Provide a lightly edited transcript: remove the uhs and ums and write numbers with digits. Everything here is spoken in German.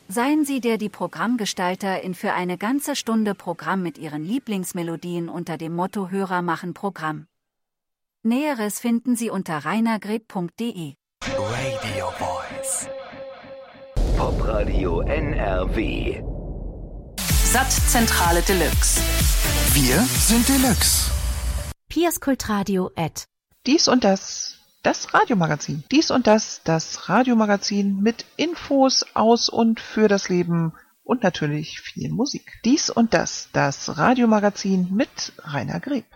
Seien Sie die Programmgestalter in für eine ganze Stunde Programm mit Ihren Lieblingsmelodien unter dem Motto Hörer machen Programm. Näheres finden Sie unter rainergreb.de. Radio Voice. Popradio NRW. Sattzentrale Deluxe. Wir sind Deluxe. Piers Kultradio @ Dies und das Radiomagazin. Dies und das Radiomagazin mit Infos aus und für das Leben und natürlich viel Musik. Dies und das Radiomagazin mit Rainer Greb.